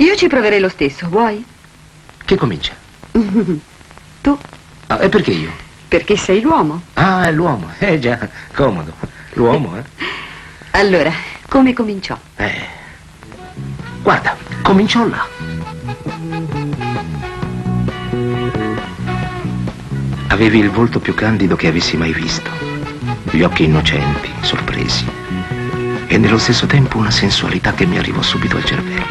Io ci proverei lo stesso, vuoi? Chi comincia? Tu? Ah, e perché io? Perché sei l'uomo. Ah, è l'uomo. Già, comodo. L'uomo, eh? Allora, come cominciò? Guarda, cominciò là. Avevi il volto più candido che avessi mai visto. Gli occhi innocenti, sorpresi. E nello stesso tempo una sensualità che mi arrivò subito al cervello.